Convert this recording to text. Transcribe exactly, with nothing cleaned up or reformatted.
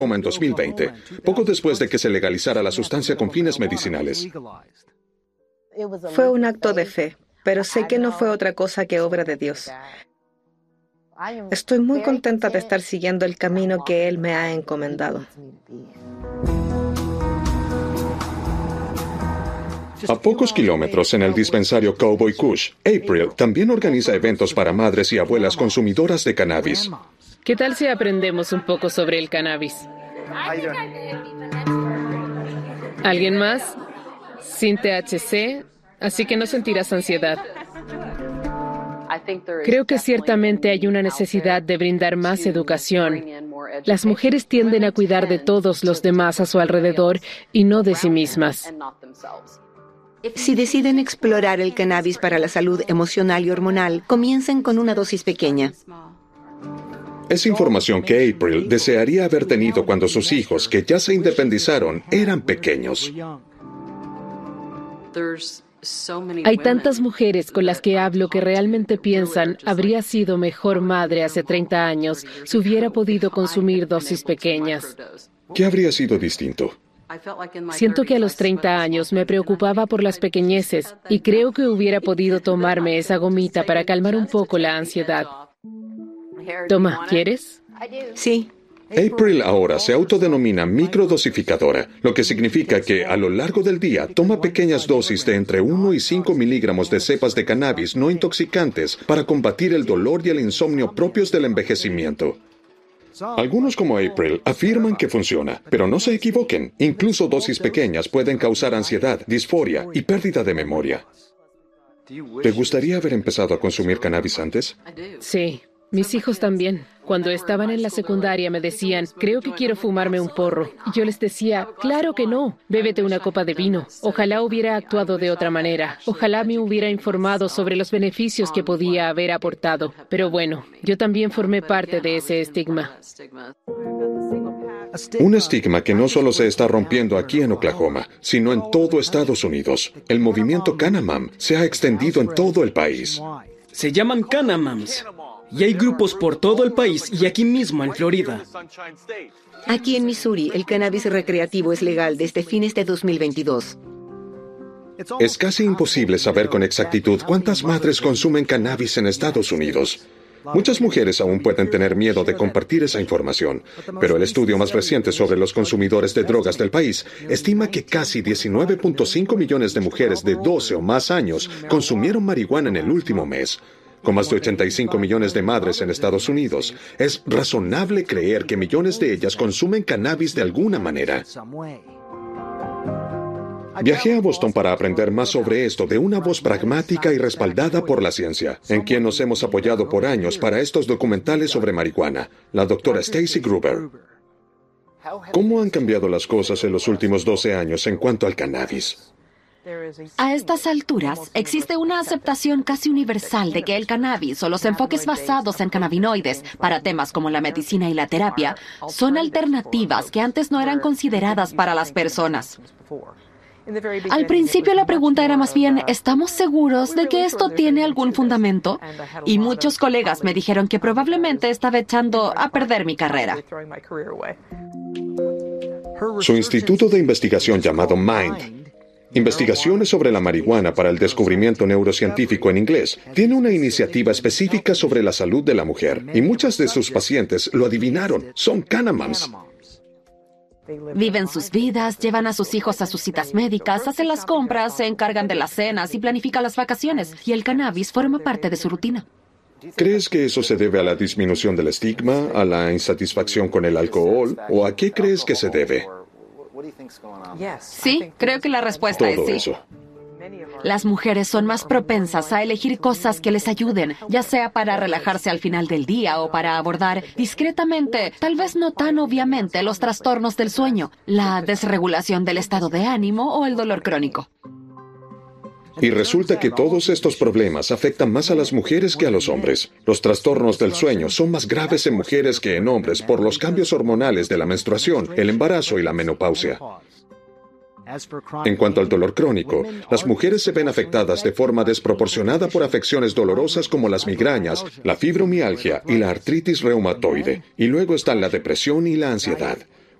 en dos mil veinte, poco después de que se legalizara la sustancia con fines medicinales. Fue un acto de fe, pero sé que no fue otra cosa que obra de Dios. Estoy muy contenta de estar siguiendo el camino que Él me ha encomendado. A pocos kilómetros en el dispensario Cowboy Kush, April también organiza eventos para madres y abuelas consumidoras de cannabis. ¿Qué tal si aprendemos un poco sobre el cannabis? ¿Alguien más? Sin T H C, así que no sentirás ansiedad. Creo que ciertamente hay una necesidad de brindar más educación. Las mujeres tienden a cuidar de todos los demás a su alrededor y no de sí mismas. Si deciden explorar el cannabis para la salud emocional y hormonal, comiencen con una dosis pequeña. Es información que April desearía haber tenido cuando sus hijos, que ya se independizaron, eran pequeños. Hay tantas mujeres con las que hablo que realmente piensan habría sido mejor madre hace treinta años si hubiera podido consumir dosis pequeñas. ¿Qué habría sido distinto? Siento que a los treinta años me preocupaba por las pequeñeces y creo que hubiera podido tomarme esa gomita para calmar un poco la ansiedad. Toma, ¿quieres? Sí. April ahora se autodenomina microdosificadora, lo que significa que a lo largo del día toma pequeñas dosis de entre uno y cinco miligramos de cepas de cannabis no intoxicantes para combatir el dolor y el insomnio propios del envejecimiento. Algunos como April afirman que funciona, pero no se equivoquen. Incluso dosis pequeñas pueden causar ansiedad, disforia y pérdida de memoria. ¿Te gustaría haber empezado a consumir cannabis antes? Sí. Mis hijos también. Cuando estaban en la secundaria me decían, creo que quiero fumarme un porro. Y yo les decía, claro que no, bébete una copa de vino. Ojalá hubiera actuado de otra manera. Ojalá me hubiera informado sobre los beneficios que podía haber aportado. Pero bueno, yo también formé parte de ese estigma. Un estigma que no solo se está rompiendo aquí en Oklahoma, sino en todo Estados Unidos. El movimiento Canamam se ha extendido en todo el país. Se llaman Canamams. Y hay grupos por todo el país y aquí mismo en Florida. Aquí en Missouri, el cannabis recreativo es legal desde fines de dos mil veintidós. Es casi imposible saber con exactitud cuántas madres consumen cannabis en Estados Unidos. Muchas mujeres aún pueden tener miedo de compartir esa información, pero el estudio más reciente sobre los consumidores de drogas del país estima que casi diecinueve punto cinco millones de mujeres de doce o más años consumieron marihuana en el último mes. Con más de ochenta y cinco millones de madres en Estados Unidos, es razonable creer que millones de ellas consumen cannabis de alguna manera. Viajé a Boston para aprender más sobre esto de una voz pragmática y respaldada por la ciencia, en quien nos hemos apoyado por años para estos documentales sobre marihuana, la doctora Stacy Gruber. ¿Cómo han cambiado las cosas en los últimos doce años en cuanto al cannabis? A estas alturas, existe una aceptación casi universal de que el cannabis o los enfoques basados en cannabinoides para temas como la medicina y la terapia son alternativas que antes no eran consideradas para las personas. Al principio la pregunta era más bien, ¿estamos seguros de que esto tiene algún fundamento? Y muchos colegas me dijeron que probablemente estaba echando a perder mi carrera. Su instituto de investigación llamado MIND, Investigaciones sobre la marihuana para el descubrimiento neurocientífico en inglés, tiene una iniciativa específica sobre la salud de la mujer, y muchas de sus pacientes lo adivinaron, son Canamams. Viven sus vidas, llevan a sus hijos a sus citas médicas, hacen las compras, se encargan de las cenas y planifican las vacaciones, y el cannabis forma parte de su rutina. ¿Crees que eso se debe a la disminución del estigma, a la insatisfacción con el alcohol, o a qué crees que se debe? Sí, creo que la respuesta Todo es sí. eso. Las mujeres son más propensas a elegir cosas que les ayuden, ya sea para relajarse al final del día o para abordar discretamente, tal vez no tan obviamente, los trastornos del sueño, la desregulación del estado de ánimo o el dolor crónico. Y resulta que todos estos problemas afectan más a las mujeres que a los hombres. Los trastornos del sueño son más graves en mujeres que en hombres por los cambios hormonales de la menstruación, el embarazo y la menopausia. En cuanto al dolor crónico, las mujeres se ven afectadas de forma desproporcionada por afecciones dolorosas como las migrañas, la fibromialgia y la artritis reumatoide. Y luego están la depresión y la ansiedad.